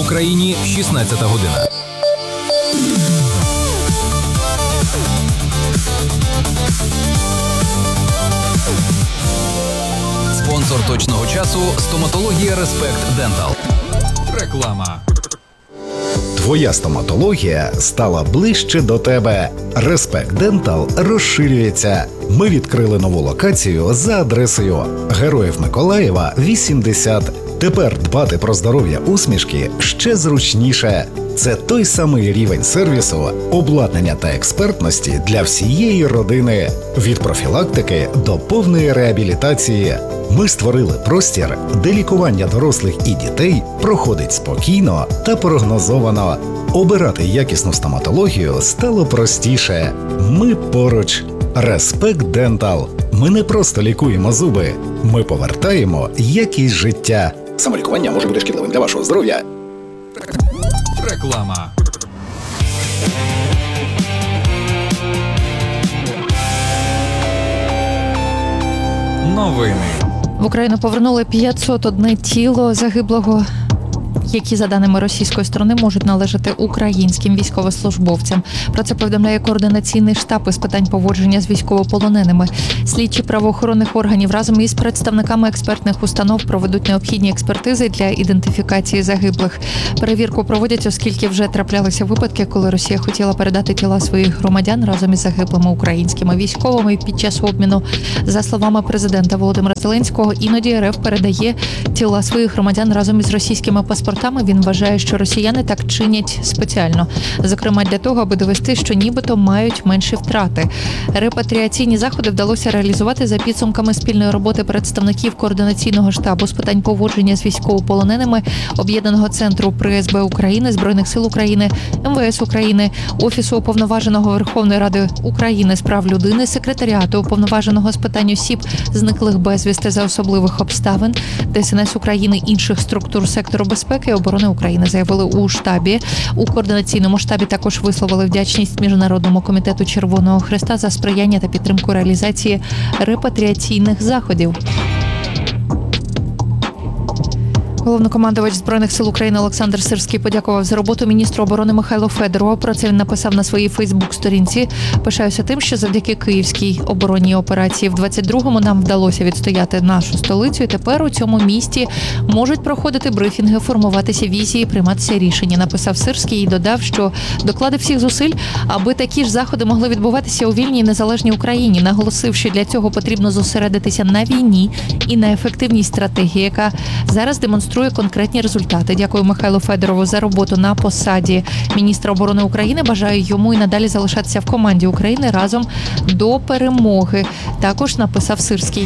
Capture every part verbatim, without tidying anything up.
Україні шістнадцята година. Спонсор точного часу – стоматологія Респект Дентал. Реклама. Твоя стоматологія стала ближче до тебе. Респект Дентал розширюється. Ми відкрили нову локацію за адресою Героїв Миколаєва, вісімдесят. Тепер дбати про здоров'я усмішки ще зручніше. Це той самий рівень сервісу, обладнання та експертності для всієї родини. Від профілактики до повної реабілітації. Ми створили простір, де лікування дорослих і дітей проходить спокійно та прогнозовано. Обирати якісну стоматологію стало простіше. Ми поруч. Респект Дентал. Ми не просто лікуємо зуби. Ми повертаємо якість життя. Самолікування може бути шкідливим для вашого здоров'я. Реклама. Новини. В Україну повернули п'ятсот одне тіло загиблого, які, за даними російської сторони, можуть належати українським військовослужбовцям. Про це повідомляє координаційний штаб із питань поводження з військовополоненими. Слідчі правоохоронних органів разом із представниками експертних установ проведуть необхідні експертизи для ідентифікації загиблих. Перевірку проводять, оскільки вже траплялися випадки, коли Росія хотіла передати тіла своїх громадян разом із загиблими українськими військовими під час обміну. За словами президента Володимира Зеленського, іноді РФ передає тіла своїх громадян разом із російськими паспортами. Він вважає, що росіяни так чинять спеціально. Зокрема, для того, аби довести, що нібито мають менші втрати. Репатріаційні заходи вдалося реалізувати за підсумками спільної роботи представників координаційного штабу з питань поводження з військовополоненими, Об'єднаного центру при ес бе України, Збройних сил України, ем ве ес України, Офісу Уповноваженого Верховної Ради України з прав людини, Секретаріату Уповноваженого з питань осіб, зниклих безвісти за особливих обставин, де ес ен ес України, інших структур сектору безпеки і оборони України, заявили у штабі. У координаційному штабі також висловили вдячність Міжнародному комітету Червоного Хреста за сприяння та підтримку реалізації репатріаційних заходів. Головнокомандувач Збройних сил України Олександр Сирський подякував за роботу міністру оборони Михайлу Федорову. Про це він написав на своїй Фейсбук-сторінці. Пишаюся тим, що завдяки київській оборонній операції в двадцять другому нам вдалося відстояти нашу столицю. І тепер у цьому місті можуть проходити брифінги, формуватися візії, прийматися рішення, написав Сирський і додав, що доклади всіх зусиль, аби такі ж заходи могли відбуватися у вільній незалежній Україні. Наголосив, що для цього потрібно зосередитися на війні і на ефективній стратегії, яка зараз демонструє конкретні результати. Дякую Михайлу Федорову за роботу на посаді міністра оборони України. Бажаю йому і надалі залишатися в команді України разом до перемоги. Також написав Сирський.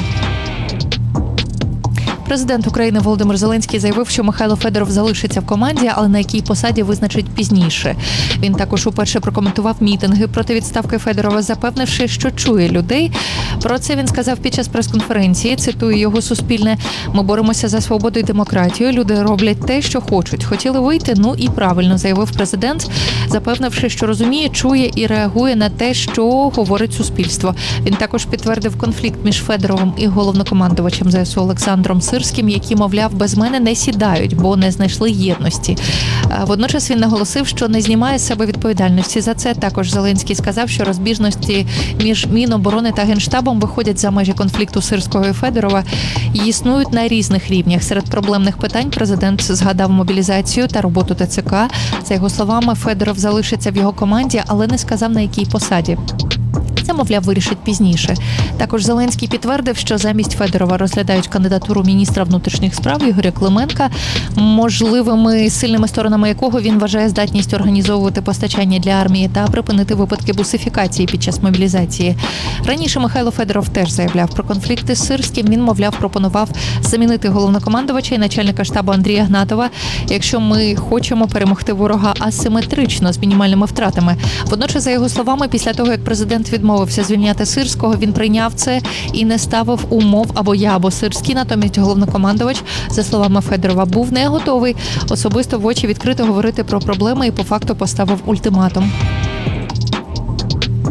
Президент України Володимир Зеленський заявив, що Михайло Федоров залишиться в команді, але на якій посаді визначить пізніше. Він також уперше прокоментував мітинги проти відставки Федорова, запевнивши, що чує людей. Про це він сказав під час прес-конференції, цитую його Суспільне: «Ми боремося за свободу і демократію, люди роблять те, що хочуть. Хотіли вийти, ну і правильно», заявив президент, запевнивши, що розуміє, чує і реагує на те, що говорить суспільство. Він також підтвердив конфлікт між Федоровим і головнокомандувачем зе ес у Олександром Сирським, які, мовляв, без мене не сідають, бо не знайшли єдності. Водночас він наголосив, що не знімає з себе відповідальності за це. Також Зеленський сказав, що розбіжності між Міноборони та Генштабом виходять за межі конфлікту Сирського і Федорова і існують на різних рівнях. Серед проблемних питань президент згадав мобілізацію та роботу те це ка. За його словами, Федоров залишиться в його команді, але не сказав, на якій посаді. Це, мовляв, вирішить пізніше. Також Зеленський підтвердив, що замість Федорова розглядають кандидатуру міністра внутрішніх справ Ігоря Клименка, можливими сильними сторонами якого він вважає здатність організовувати постачання для армії та припинити випадки бусифікації під час мобілізації. Раніше Михайло Федоров теж заявляв про конфлікти з Сирським. Він, мовляв, пропонував замінити головнокомандувача і начальника штабу Андрія Гнатова, якщо ми хочемо перемогти ворога асиметрично, з мінімальними втратами. Водночас, за його словами, після того, як президент відмовився звільняти Сирського, він прийняв це і не ставив умов або я, або Сирський. Натомість головнокомандувач, за словами Федорова, був не готовий особисто в очі відкрито говорити про проблеми і по факту поставив ультиматум.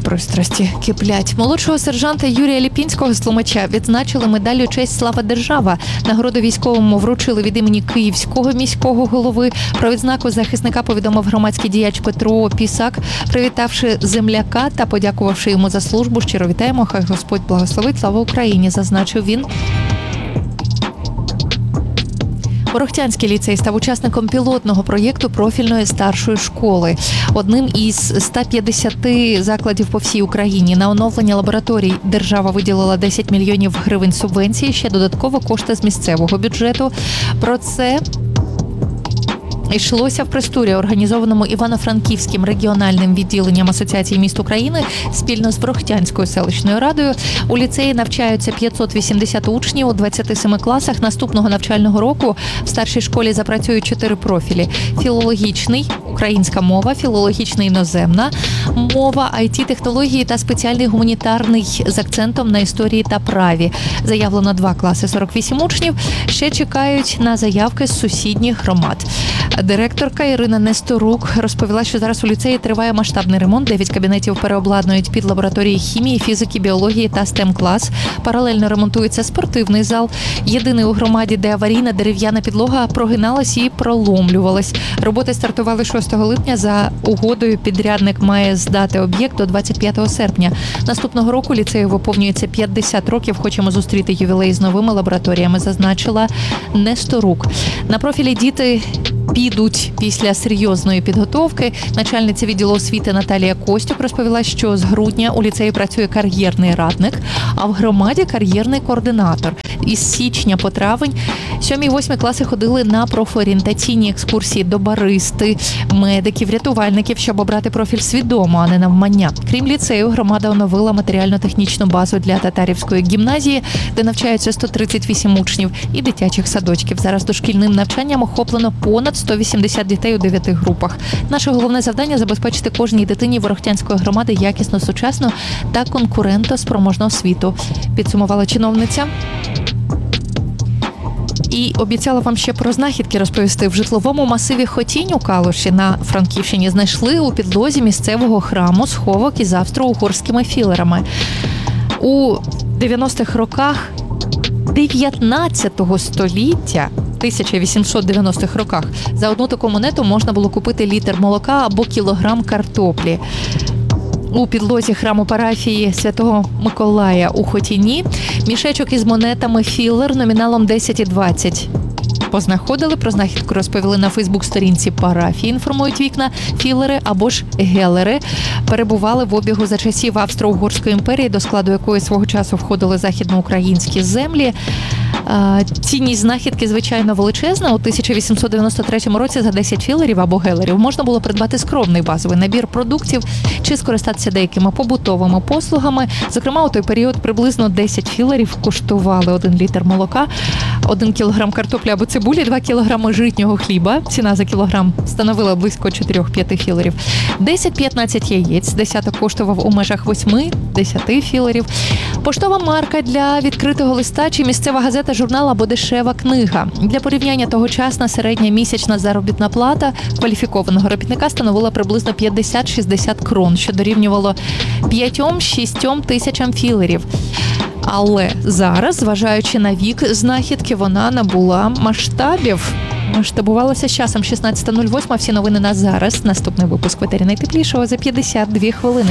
пристрасті киплять. Молодшого сержанта Юрія Ліпінського з Тлумача відзначили медаллю «Честь, слава, держава». Нагороду військовому вручили від імені Київського міського голови. Про відзнаку захисника повідомив громадський діяч Петро Пісак. Привітавши земляка та подякувавши йому за службу, щиро вітаємо, хай Господь благословить, слава Україні, зазначив він. Ворохтянський ліцей став учасником пілотного проєкту профільної старшої школи. Одним із ста п'ятдесяти закладів по всій Україні на оновлення лабораторій держава виділила десять мільйонів гривень субвенції, ще додатково кошти з місцевого бюджету. Про це йшлося в прес-турі, організованому Івано-Франківським регіональним відділенням Асоціації міст України спільно з Ворохтянською селищною радою. У ліцеї навчаються п'ятсот вісімдесят учнів у двадцяти семи класах. Наступного навчального року в старшій школі запрацюють чотири профілі: філологічний, українська мова, філологічна іноземна мова, ай ті-технології та спеціальний гуманітарний з акцентом на історії та праві. Заявлено два класи, сорок вісім учнів. Ще чекають на заявки з сусідніх громад. Директорка Ірина Несторук розповіла, що зараз у ліцеї триває масштабний ремонт. Дев'ять кабінетів переобладнують під лабораторії хімії, фізики, біології та стем-клас. Паралельно ремонтується спортивний зал. Єдиний у громаді, де аварійна дерев'яна підлога прогиналась і проломлювалась. Роботи стартували шостого липня. За угодою підрядник має здати об'єкт до двадцять п'ятого серпня. Наступного року ліцею виповнюється п'ятдесят років. Хочемо зустріти ювілей з новими лабораторіями, зазначила Несторук. На профілі діти підуть після серйозної підготовки. Начальниця відділу освіти Наталія Костюк розповіла, що з грудня у ліцеї працює кар'єрний радник, а в громаді кар'єрний координатор. Із січня по травень сьомі-восьмі класи ходили на профорієнтаційні екскурсії до баристи, медиків, рятувальників, щоб обрати профіль свідомо, а не навмання. Крім ліцею, громада оновила матеріально-технічну базу для татарівської гімназії, де навчаються сто тридцять вісім учнів, і дитячих садочків. Зараз дошкільним навчанням охоплено понад сто вісімдесят дітей у дев'яти групах. Наше головне завдання – забезпечити кожній дитині Ворохтянської громади якісну, сучасну та конкурентоспроможну освіту, підсумувала чиновниця. І обіцяла вам ще про знахідки розповісти. В житловому масиві Хотінь у Калуші на Франківщині знайшли у підлозі місцевого храму сховок із австро-угорськими філерами. У дев'яностих роках дев'ятнадцятого століття, тисяча вісімсот дев'яностих роках, за одну таку монету можна було купити літр молока або кілограм картоплі. У підлозі храму парафії Святого Миколая у Хотіні мішечок із монетами філер номіналом десять і двадцять. Познаходили, про знахідку розповіли на Фейсбук-сторінці парафії, інформують вікна. Філери або ж гелери перебували в обігу за часів Австро-Угорської імперії, до складу якої свого часу входили західноукраїнські землі. Цінність знахідки, звичайно, величезна. У тисяча вісімсот дев'яносто третьому році за десять філерів або гелерів можна було придбати скромний базовий набір продуктів чи скористатися деякими побутовими послугами. Зокрема, у той період приблизно десять філерів коштували один літр молока, один кілограм картоплі або цибулі, два кілограми житнього хліба. Ціна за кілограм становила близько чотири-п'ять філерів. десять-п'ятнадцять яєць, десяток коштував у межах восьми-десяти філерів. Поштова марка для відкритого листа чи місцева газета, журнал або дешева книга. Для порівняння тогочасна середня місячна заробітна плата кваліфікованого робітника становила приблизно п'ятдесят-шістдесят крон, що дорівнювало п'ять-шість тисячам філерів. Але зараз, зважаючи на вік знахідки, вона набула масштабів. Масштабувалося з часом шістнадцята нуль восьма. Всі новини на зараз. Наступний випуск в етері найтеплішого за п'ятдесят дві хвилини.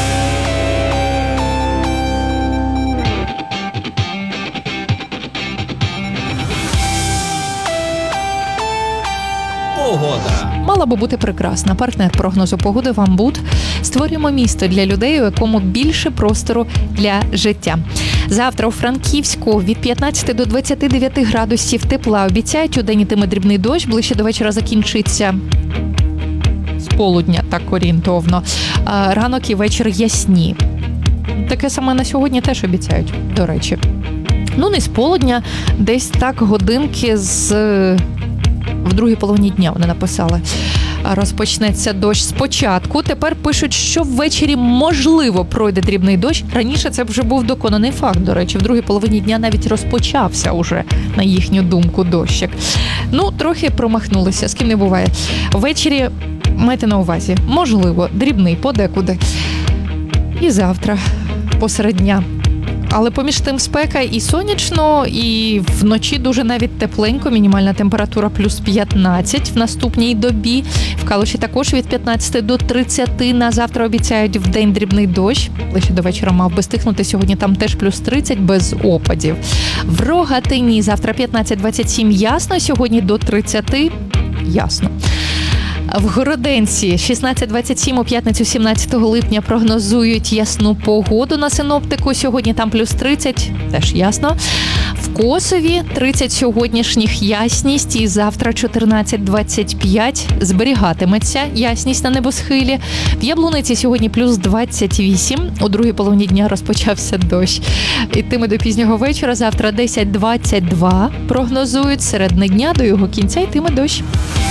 Погода. Мала би бути прекрасна. Партнер прогнозу погоди «Вам Буд». Створюємо місто для людей, у якому більше простору для життя. Завтра у Франківську від п'ятнадцяти до двадцяти дев'яти градусів тепла. Обіцяють, удень йтиме дрібний дощ, ближче до вечора закінчиться з полудня, так орієнтовно. Ранок і вечір ясні. Таке саме на сьогодні теж обіцяють, до речі. Ну, не з полудня, десь так годинки з... в другій половині дня вони написали. Розпочнеться дощ спочатку. Тепер пишуть, що ввечері можливо пройде дрібний дощ. Раніше це вже був доконаний факт, до речі. В другій половині дня навіть розпочався уже, на їхню думку, дощик. Ну, трохи промахнулися, з ким не буває. Ввечері, майте на увазі, можливо, дрібний подекуди. І завтра посеред дня. Але поміж тим спека і сонячно, і вночі дуже навіть тепленько, мінімальна температура плюс п'ятнадцять в наступній добі. В Калуші також від п'ятнадцяти до тридцяти. На завтра обіцяють вдень дрібний дощ. Лише до вечора мав би стихнути. Сьогодні там теж плюс тридцять без опадів. В Рогатині завтра п'ятнадцять двадцять сім ясно, сьогодні до тридцяти ясно. В Городенці шістнадцять двадцять сім у п'ятницю сімнадцятого липня прогнозують ясну погоду на синоптику. Сьогодні там плюс тридцять, теж ясно. В Косові тридцять сьогоднішніх ясність і завтра чотирнадцять двадцять п'ять зберігатиметься ясність на небосхилі. В Яблуниці сьогодні плюс двадцять вісім. У другій половині дня розпочався дощ. Ітиме до пізнього вечора. Завтра десять двадцять два прогнозують. Середини дня до його кінця йтиме дощ.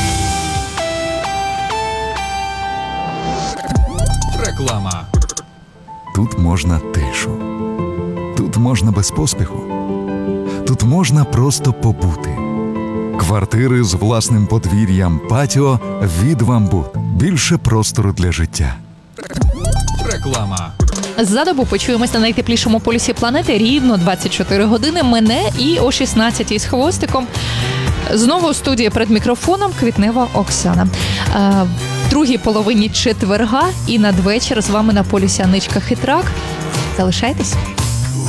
Реклама. Тут можна тишу. Тут можна без поспіху. Тут можна просто побути. Квартири з власним подвір'ям, патіо від «Вамбут». Більше простору для життя. Реклама. За добу почуємось на найтеплішому полюсі планети рівно двадцять чотири години. Мене і о шістнадцятій з хвостиком. Знову у студії перед мікрофоном Квітнева Оксана. Е, В другій половині четверга і надвечір з вами на полюсі Аничка Хитрак. Залишайтесь.